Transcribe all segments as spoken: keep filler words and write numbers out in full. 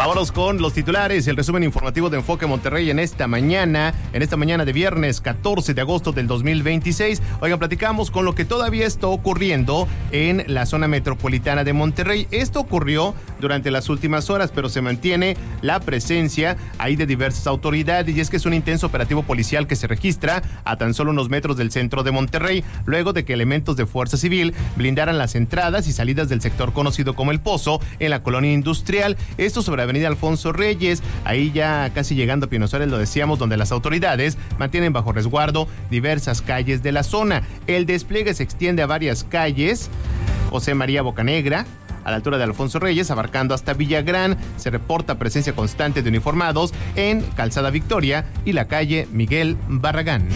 Vámonos con los titulares, el resumen informativo de Enfoque Monterrey en esta mañana, en esta mañana de viernes catorce de agosto del dos mil veintiséis. Oigan, platicamos con lo que todavía está ocurriendo en la zona metropolitana de Monterrey. Esto ocurrió durante las últimas horas, pero se mantiene la presencia ahí de diversas autoridades, y es que es un intenso operativo policial que se registra a tan solo unos metros del centro de Monterrey, luego de que elementos de Fuerza Civil blindaran las entradas y salidas del sector conocido como El Pozo en la colonia industrial. Esto sobre Avenida Alfonso Reyes, ahí ya casi llegando a Pino Suárez, lo decíamos, donde las autoridades mantienen bajo resguardo diversas calles de la zona. El despliegue se extiende a varias calles: José María Bocanegra, a la altura de Alfonso Reyes, abarcando hasta Villagrán. Se reporta presencia constante de uniformados en Calzada Victoria y la calle Miguel Barragán.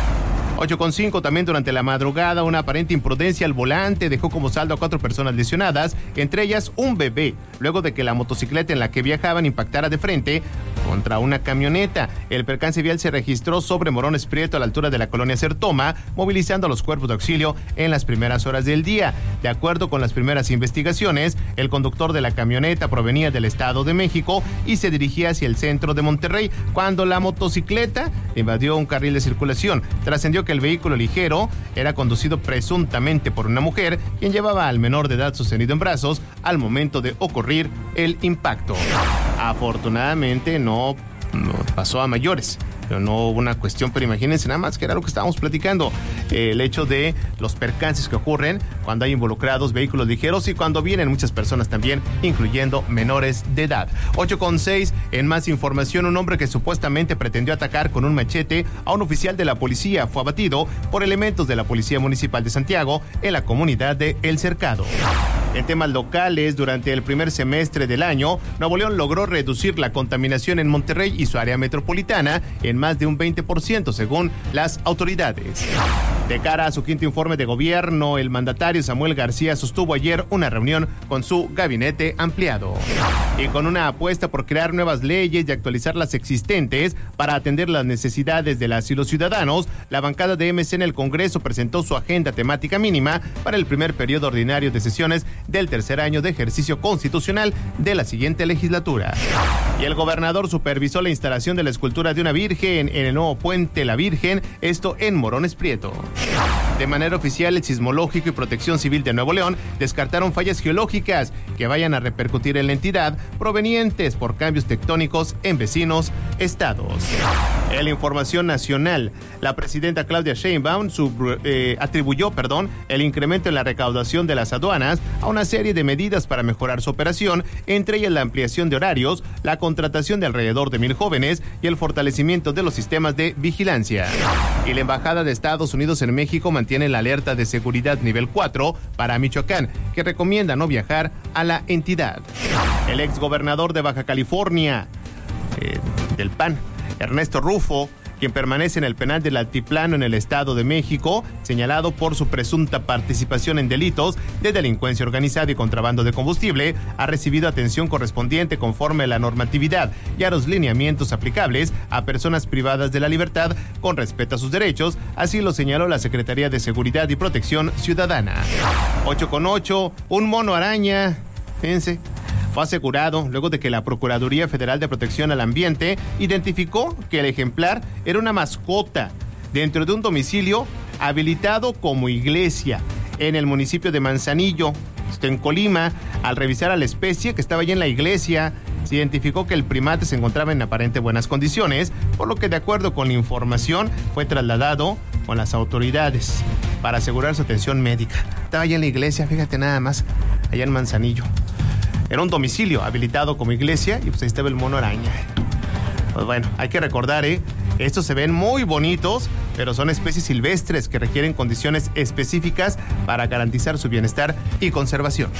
ocho con cinco, también durante la madrugada, una aparente imprudencia al volante dejó como saldo a cuatro personas lesionadas, entre ellas un bebé, luego de que la motocicleta en la que viajaban impactara de frente contra una camioneta. El percance vial se registró sobre Morones Prieto, a la altura de la colonia Sertoma, movilizando a los cuerpos de auxilio en las primeras horas del día. De acuerdo con las primeras investigaciones, el conductor de la camioneta provenía del Estado de México y se dirigía hacia el centro de Monterrey, cuando la motocicleta invadió un carril de circulación. Trascendió que el vehículo ligero era conducido presuntamente por una mujer, quien llevaba al menor de edad sostenido en brazos al momento de ocurrir el impacto. Afortunadamente no, no pasó a mayores, pero no hubo una cuestión, pero imagínense nada más que era lo que estábamos platicando, eh, el hecho de los percances que ocurren cuando hay involucrados vehículos ligeros y cuando vienen muchas personas también, incluyendo menores de edad. ocho con seis, en más información, un hombre que supuestamente pretendió atacar con un machete a un oficial de la policía fue abatido por elementos de la Policía Municipal de Santiago en la comunidad de El Cercado. En temas locales, durante el primer semestre del año, Nuevo León logró reducir la contaminación en Monterrey y su área metropolitana en más de un veinte por ciento, según las autoridades. De cara a su quinto informe de gobierno, el mandatario Samuel García sostuvo ayer una reunión con su gabinete ampliado. Y con una apuesta por crear nuevas leyes y actualizar las existentes para atender las necesidades de las y los ciudadanos, la bancada de M C en el Congreso presentó su agenda temática mínima para el primer periodo ordinario de sesiones del tercer año de ejercicio constitucional de la siguiente legislatura. Y el gobernador supervisó la instalación de la escultura de una virgen en el nuevo puente La Virgen, esto en Morones Prieto. De manera oficial, el Sismológico y Protección Civil de Nuevo León descartaron fallas geológicas que vayan a repercutir en la entidad provenientes por cambios tectónicos en vecinos estados. En la información nacional, la presidenta Claudia Sheinbaum sub, eh, atribuyó perdón, el incremento en la recaudación de las aduanas a una serie de medidas para mejorar su operación, entre ellas la ampliación de horarios, la contratación de alrededor de mil jóvenes y el fortalecimiento de los sistemas de vigilancia. Y la Embajada de Estados Unidos en México mantiene la alerta de seguridad nivel cuatro para Michoacán, que recomienda no viajar a la entidad. El exgobernador de Baja California, eh, del P A N, Ernesto Rufo, quien permanece en el penal del Altiplano en el Estado de México, señalado por su presunta participación en delitos de delincuencia organizada y contrabando de combustible, ha recibido atención correspondiente conforme a la normatividad y a los lineamientos aplicables a personas privadas de la libertad con respeto a sus derechos, así lo señaló la Secretaría de Seguridad y Protección Ciudadana. ocho con ocho, un mono araña, fíjense, fue asegurado luego de que la Procuraduría Federal de Protección al Ambiente identificó que el ejemplar era una mascota dentro de un domicilio habilitado como iglesia en el municipio de Manzanillo, en Colima. Al revisar a la especie que estaba allí en la iglesia, se identificó que el primate se encontraba en aparente buenas condiciones, por lo que, de acuerdo con la información, fue trasladado con las autoridades para asegurar su atención médica. Estaba allí en la iglesia, fíjate nada más, allá en Manzanillo. Era un domicilio habilitado como iglesia y pues ahí estaba el mono araña. Pues bueno, hay que recordar, ¿eh? Estos se ven muy bonitos, pero son especies silvestres que requieren condiciones específicas para garantizar su bienestar y conservación.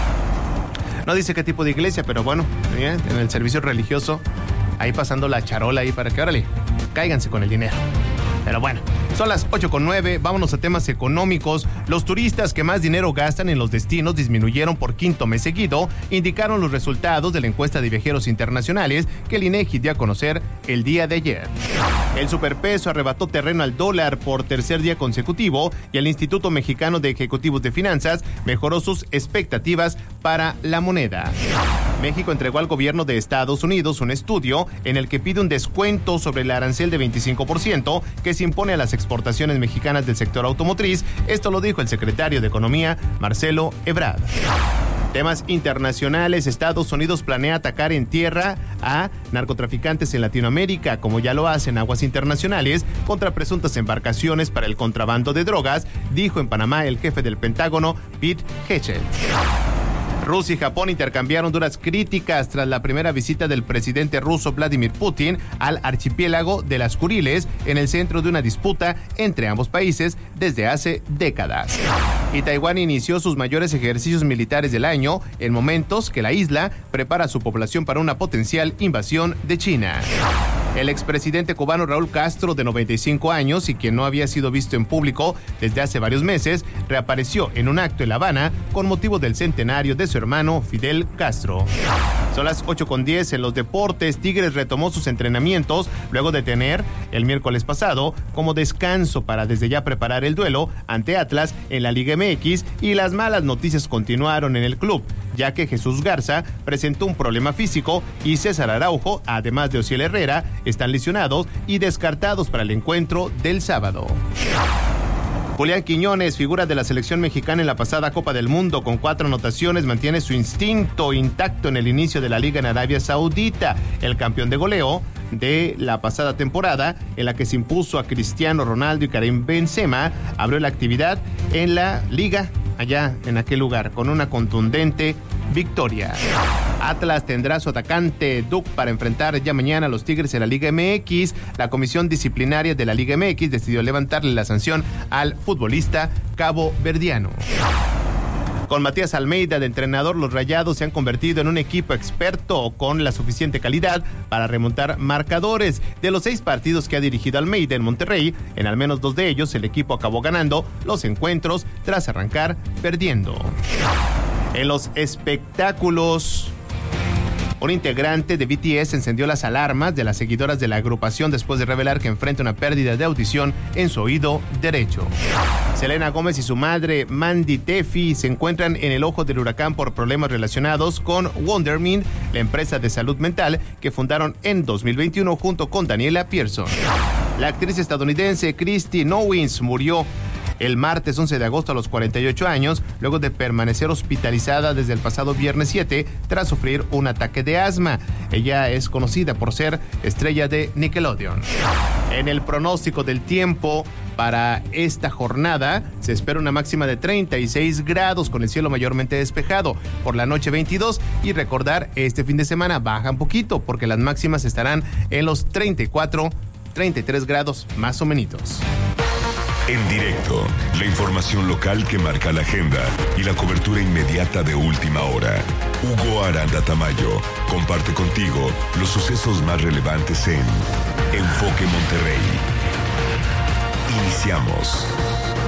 No dice qué tipo de iglesia, pero bueno, ¿eh? En el servicio religioso, ahí pasando la charola ahí para que, órale, cáiganse con el dinero. Pero bueno, Son las ocho con nueve, vámonos a temas económicos. Los turistas que más dinero gastan en los destinos disminuyeron por quinto mes seguido, indicaron los resultados de la encuesta de viajeros internacionales que el INEGI dio a conocer el día de ayer. El superpeso arrebató terreno al dólar por tercer día consecutivo y el Instituto Mexicano de Ejecutivos de Finanzas mejoró sus expectativas para la moneda. México entregó al gobierno de Estados Unidos un estudio en el que pide un descuento sobre el arancel de veinticinco por ciento que se impone a las exportaciones mexicanas del sector automotriz. Esto lo dijo el secretario de Economía, Marcelo Ebrard. Temas internacionales. Estados Unidos planea atacar en tierra a narcotraficantes en Latinoamérica, como ya lo hace en aguas internacionales, contra presuntas embarcaciones para el contrabando de drogas, dijo en Panamá el jefe del Pentágono, Pete Hegseth. Rusia y Japón intercambiaron duras críticas tras la primera visita del presidente ruso Vladimir Putin al archipiélago de las Kuriles, en el centro de una disputa entre ambos países desde hace décadas. Y Taiwán inició sus mayores ejercicios militares del año en momentos que la isla prepara a su población para una potencial invasión de China. El expresidente cubano Raúl Castro, de noventa y cinco años y quien no había sido visto en público desde hace varios meses, reapareció en un acto en La Habana con motivo del centenario de su hermano Fidel Castro. Son las ocho con diez en los deportes. Tigres retomó sus entrenamientos luego de tener el miércoles pasado como descanso para desde ya preparar el duelo ante Atlas en la Liga M X, y las malas noticias continuaron en el club, ya que Jesús Garza presentó un problema físico y César Araujo, además de Ociel Herrera, están lesionados y descartados para el encuentro del sábado. Julián Quiñones, figura de la selección mexicana en la pasada Copa del Mundo con cuatro anotaciones, mantiene su instinto intacto en el inicio de la liga en Arabia Saudita. El campeón de goleo de la pasada temporada, en la que se impuso a Cristiano Ronaldo y Karim Benzema, abrió la actividad en la liga allá en aquel lugar con una contundente victoria. Atlas tendrá su atacante Duke para enfrentar ya mañana a los Tigres en la Liga M X. La comisión disciplinaria de la Liga M X decidió levantarle la sanción al futbolista caboverdiano. Con Matías Almeida de entrenador, los Rayados se han convertido en un equipo experto con la suficiente calidad para remontar marcadores. De los seis partidos que ha dirigido Almeida en Monterrey, en al menos dos de ellos el equipo acabó ganando los encuentros tras arrancar perdiendo. En los espectáculos, un integrante de B T S encendió las alarmas de las seguidoras de la agrupación después de revelar que enfrenta una pérdida de audición en su oído derecho. Selena Gómez y su madre, Mandy Tefi, se encuentran en el ojo del huracán por problemas relacionados con Wondermind, la empresa de salud mental que fundaron en dos mil veintiuno junto con Daniela Pearson. La actriz estadounidense Christy Nowins murió el martes once de agosto a los cuarenta y ocho años, luego de permanecer hospitalizada desde el pasado viernes siete tras sufrir un ataque de asma. Ella es conocida por ser estrella de Nickelodeon. En el pronóstico del tiempo para esta jornada se espera una máxima de treinta y seis grados con el cielo mayormente despejado. Por la noche veintidós, y recordar, este fin de semana baja un poquito porque las máximas estarán en los treinta y cuatro, treinta y tres grados más o menos. En directo, la información local que marca la agenda y la cobertura inmediata de última hora. Hugo Aranda Tamayo comparte contigo los sucesos más relevantes en Enfoque Monterrey. Iniciamos.